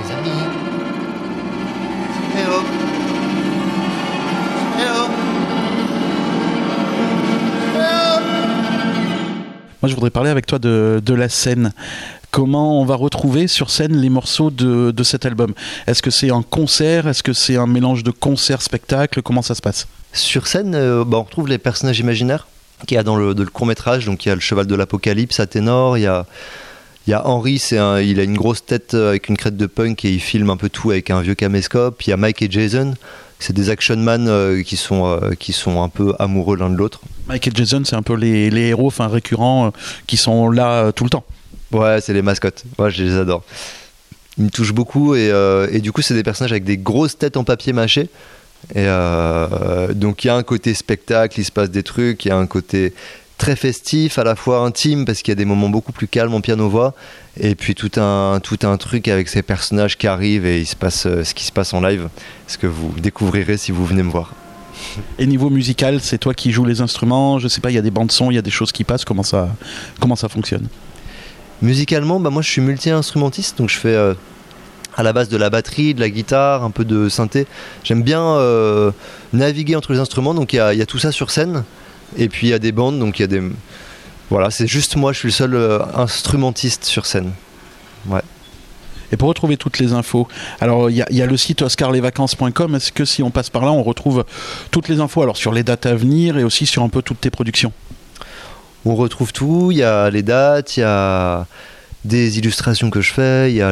les amis. Hello. Hello. Moi, je voudrais parler avec toi de la scène. Comment on va retrouver sur scène les morceaux de cet album? Est-ce que c'est un concert? Est-ce que c'est un mélange de concert-spectacle? Comment ça se passe? Sur scène, on retrouve les personnages imaginaires qu'il y a dans le court-métrage. Donc il y a le cheval de l'apocalypse à ténor, il y a Henry, il a une grosse tête avec une crête de punk et il filme un peu tout avec un vieux caméscope. Il y a Mike et Jason, c'est des action man qui sont un peu amoureux l'un de l'autre. Mike et Jason, c'est un peu les héros récurrents qui sont là tout le temps. Ouais, c'est les mascottes. Ouais, je les adore. Ils me touchent beaucoup et du coup, c'est des personnages avec des grosses têtes en papier mâché. Et donc, il y a un côté spectacle, il se passe des trucs. Il y a un côté très festif, à la fois intime, parce qu'il y a des moments beaucoup plus calmes en piano-voix. Et puis, tout un truc avec ces personnages qui arrivent et il se passe ce qui se passe en live. Ce que vous découvrirez si vous venez me voir. Et niveau musical, c'est toi qui joues les instruments? Je sais pas, il y a des bandes-sons, il y a des choses qui passent. Comment ça fonctionne? Musicalement, moi je suis multi-instrumentiste, donc je fais à la base de la batterie, de la guitare, un peu de synthé. J'aime bien naviguer entre les instruments, donc il y a tout ça sur scène. Et puis il y a des bandes, donc il y a des... Voilà, c'est juste moi, je suis le seul instrumentiste sur scène. Ouais. Et pour retrouver toutes les infos, alors il y a le site oscarlesvacances.com. Est-ce que si on passe par là, on retrouve toutes les infos alors sur les dates à venir et aussi sur un peu toutes tes productions? On retrouve tout, il y a les dates, il y a des illustrations que je fais, il y a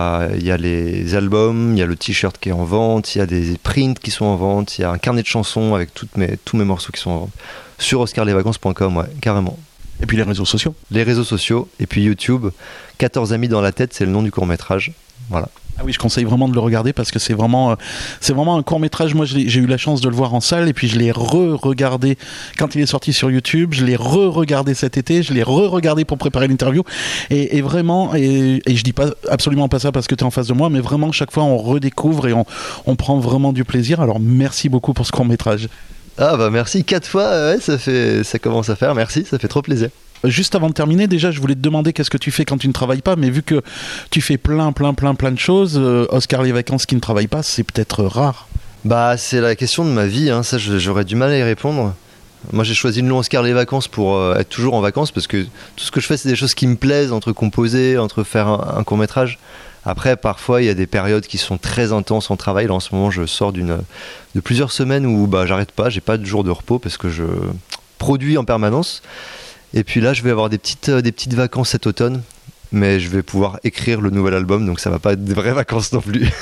les albums, il y a le t-shirt qui est en vente, il y a des prints qui sont en vente, il y a un carnet de chansons avec tous mes morceaux qui sont en vente. Sur oscarlesvacances.com, ouais, carrément. Et puis les réseaux sociaux? Les réseaux sociaux, et puis YouTube. 14 amis dans la tête, c'est le nom du court-métrage. Voilà. Ah oui, je conseille vraiment de le regarder parce que c'est vraiment un court-métrage. Moi, j'ai eu la chance de le voir en salle et puis je l'ai re-regardé quand il est sorti sur YouTube. Je l'ai re-regardé cet été. Je l'ai re-regardé pour préparer l'interview. Et vraiment, et je dis pas absolument pas ça parce que tu es en face de moi, mais vraiment, chaque fois, on redécouvre et on prend vraiment du plaisir. Alors, merci beaucoup pour ce court-métrage. Ah bah merci, 4 fois, ouais, ça commence à faire. Merci, ça fait trop plaisir. Juste avant de terminer, déjà, je voulais te demander qu'est-ce que tu fais quand tu ne travailles pas, mais vu que tu fais plein de choses, Oscar les vacances qui ne travaille pas, c'est peut-être rare. Bah, c'est la question de ma vie, hein. Ça, j'aurais du mal à y répondre. Moi, j'ai choisi le nom Oscar les vacances pour être toujours en vacances, parce que tout ce que je fais, c'est des choses qui me plaisent, entre composer, entre faire un court-métrage. Après, parfois, il y a des périodes qui sont très intenses en travail. Là, en ce moment, je sors de plusieurs semaines où j'arrête pas, j'ai pas de jour de repos, parce que je produis en permanence. Et puis là, je vais avoir des petites vacances cet automne, mais je vais pouvoir écrire le nouvel album, donc ça va pas être des vraies vacances non plus.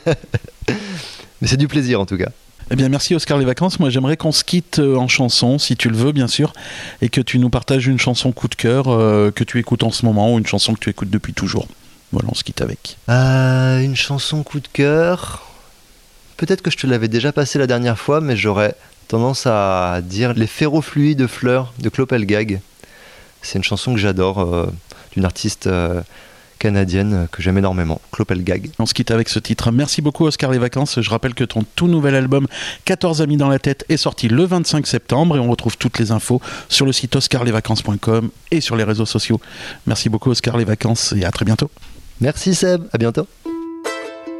Mais c'est du plaisir en tout cas. Eh bien, merci Oscar les vacances. Moi, j'aimerais qu'on se quitte en chanson, si tu le veux, bien sûr, et que tu nous partages une chanson coup de cœur que tu écoutes en ce moment ou une chanson que tu écoutes depuis toujours. Voilà, on se quitte avec. Une chanson coup de cœur. Peut-être que je te l'avais déjà passé la dernière fois, mais j'aurais tendance à dire Les ferrofluides de fleurs de Clopelgag. C'est une chanson que j'adore, d'une artiste canadienne que j'aime énormément, Clopelgag. On se quitte avec ce titre. Merci beaucoup Oscar les vacances. Je rappelle que ton tout nouvel album 14 amis dans la tête est sorti le 25 septembre et on retrouve toutes les infos sur le site oscarlesvacances.com et sur les réseaux sociaux. Merci beaucoup Oscar les vacances et à très bientôt. Merci Seb, à bientôt.